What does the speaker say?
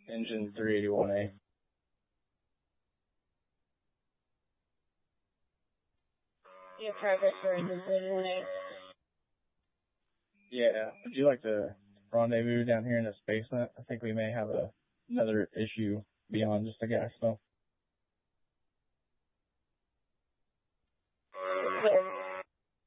Engine 381A. Your progress for engine 381A. Yeah. Would you like to rendezvous down here in this basement? I think we may have another issue beyond just the gas smell.